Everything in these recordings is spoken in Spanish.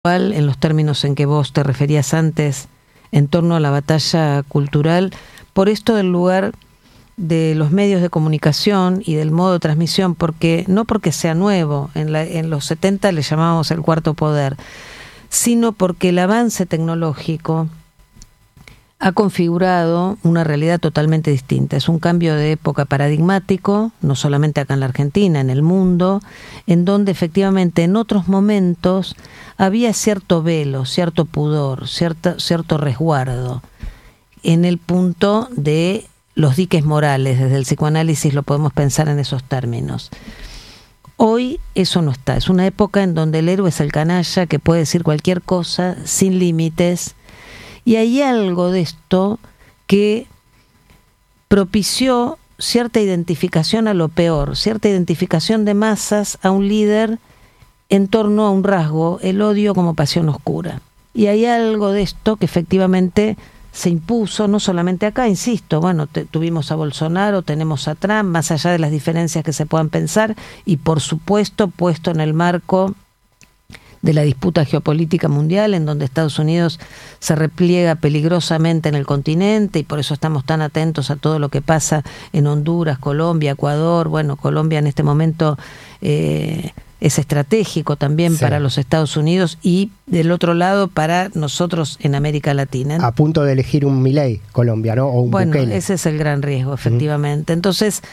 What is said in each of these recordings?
en los términos en que vos te referías antes, en torno a la batalla cultural, por esto del lugar de los medios de comunicación y del modo de transmisión, porque no porque sea nuevo, en los 70 le llamábamos el cuarto poder, sino porque el avance tecnológico ha configurado una realidad totalmente distinta. Es un cambio de época paradigmático, no solamente acá en la Argentina, en el mundo, en donde efectivamente en otros momentos había cierto velo, cierto pudor, cierto resguardo. En el punto de los diques morales, desde el psicoanálisis lo podemos pensar en esos términos. Hoy eso no está. Es una época en donde el héroe es el canalla que puede decir cualquier cosa sin límites. Y hay algo de esto que propició cierta identificación a lo peor, cierta identificación de masas a un líder en torno a un rasgo, el odio como pasión oscura. Y hay algo de esto que efectivamente se impuso, no solamente acá, insisto, bueno, tuvimos a Bolsonaro, tenemos a Trump, más allá de las diferencias que se puedan pensar, y por supuesto puesto en el marco de la disputa geopolítica mundial, en donde Estados Unidos se repliega peligrosamente en el continente, y por eso estamos tan atentos a todo lo que pasa en Honduras, Colombia, Ecuador. Bueno, Colombia en este momento es estratégico también para los Estados Unidos y del otro lado para nosotros en América Latina. A punto de elegir un Milei, Colombia, ¿no? O un Bukele. Ese es el gran riesgo, efectivamente. Entonces,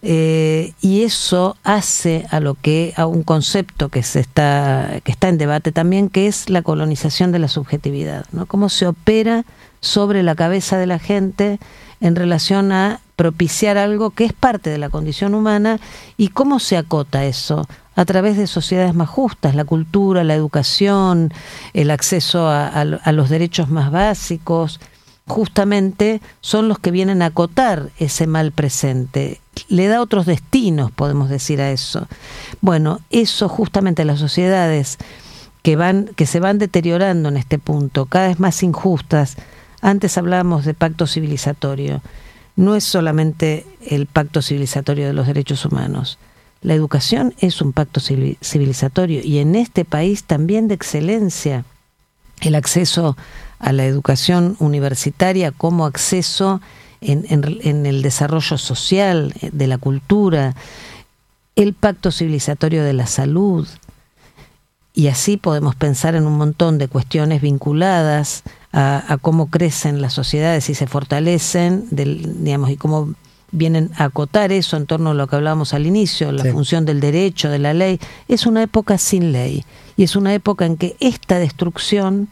y eso hace a un concepto que está en debate también, que es la colonización de la subjetividad, ¿no? Cómo se opera sobre la cabeza de la gente en relación a propiciar algo que es parte de la condición humana, y cómo se acota eso a través de sociedades más justas, la cultura, la educación, el acceso a los derechos más básicos. Justamente son los que vienen a acotar ese mal presente, le da otros destinos, podemos decir, a eso. Bueno, eso justamente las sociedades que se van deteriorando en este punto, cada vez más injustas. Antes hablábamos de pacto civilizatorio. No es solamente el pacto civilizatorio de los derechos humanos. La educación es un pacto civilizatorio, y en este país también de excelencia. El acceso a la educación universitaria como acceso en el desarrollo social, de la cultura, el pacto civilizatorio de la salud, y así podemos pensar en un montón de cuestiones vinculadas a cómo crecen las sociedades y se fortalecen, digamos, y cómo vienen a acotar eso en torno a lo que hablábamos al inicio, la función del derecho, de la ley. Es una época sin ley, y es una época en que esta destrucción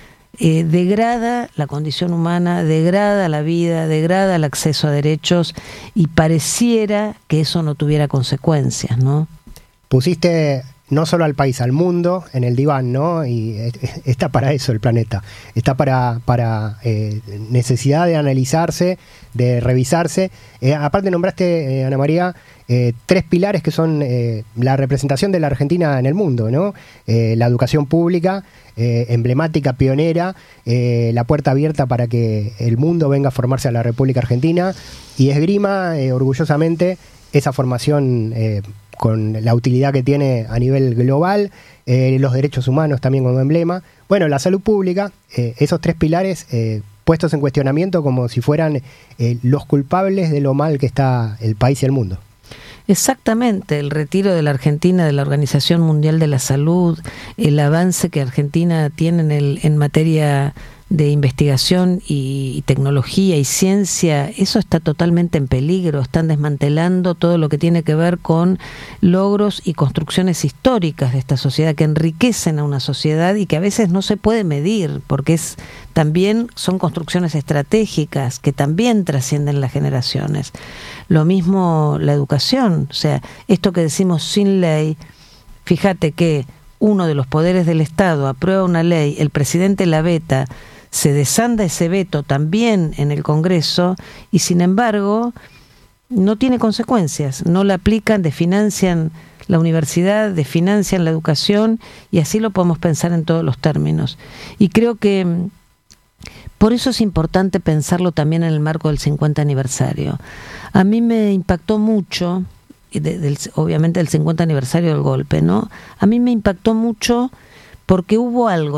degrada la condición humana, degrada la vida, degrada el acceso a derechos, y pareciera que eso no tuviera consecuencias, ¿no? Pusiste no solo al país, al mundo en el diván, ¿no? Y está para eso el planeta. Está para necesidad de analizarse, de revisarse. Aparte nombraste, Ana María, 3 pilares que son la representación de la Argentina en el mundo, ¿no? La educación pública, emblemática, pionera, la puerta abierta para que el mundo venga a formarse a la República Argentina, y esgrima orgullosamente esa formación con la utilidad que tiene a nivel global, los derechos humanos también como emblema. Bueno, la salud pública, esos 3 pilares puestos en cuestionamiento como si fueran los culpables de lo mal que está el país y el mundo. Exactamente, el retiro de la Argentina de la Organización Mundial de la Salud, el avance que Argentina tiene en materia de investigación y tecnología y ciencia, eso está totalmente en peligro. Están desmantelando todo lo que tiene que ver con logros y construcciones históricas de esta sociedad, que enriquecen a una sociedad y que a veces no se puede medir, porque también son construcciones estratégicas que también trascienden las generaciones. Lo mismo la educación, o sea, esto que decimos sin ley, fíjate que uno de los poderes del Estado aprueba una ley, el presidente la veta, se desanda ese veto también en el Congreso, y sin embargo no tiene consecuencias, no la aplican, desfinancian la universidad, desfinancian la educación, y así lo podemos pensar en todos los términos. Y creo que por eso es importante pensarlo también en el marco del 50 aniversario. A mí me impactó mucho, obviamente el 50 aniversario del golpe, ¿no? A mí me impactó mucho porque hubo algo